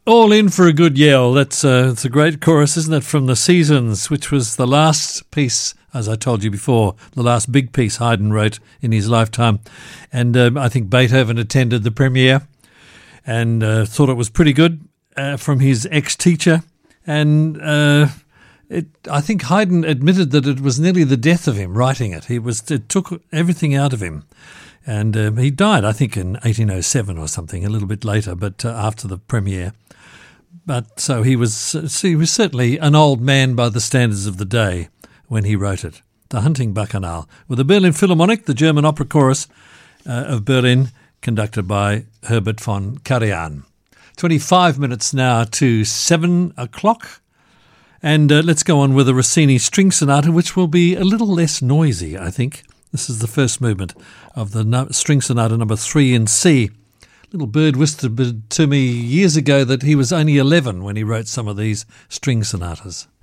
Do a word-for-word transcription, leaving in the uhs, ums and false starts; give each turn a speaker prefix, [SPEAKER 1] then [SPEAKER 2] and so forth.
[SPEAKER 1] All in for a good yell. That's uh, it's a great chorus, isn't it, from The Seasons, which was the last piece, as I told you before, the last big piece Haydn wrote in his lifetime. And um, I think Beethoven attended the premiere and uh, thought it was pretty good uh, from his ex-teacher. And uh, it, I think Haydn admitted that it was nearly the death of him writing it. He was it took everything out of him. And um, he died, I think, in eighteen oh seven or something, a little bit later, but uh, after the premiere. But so he was so he was certainly an old man by the standards of the day when he wrote it. The Hunting Bacchanal, with the Berlin Philharmonic, the German opera chorus uh, of Berlin, conducted by Herbert von Karajan. twenty-five minutes now to seven o'clock. And uh, let's go on with a Rossini string sonata, which will be a little less noisy, I think. This is the first movement of the no- string sonata number three in C. Little bird whispered to me years ago that he was only eleven when he wrote some of these string sonatas.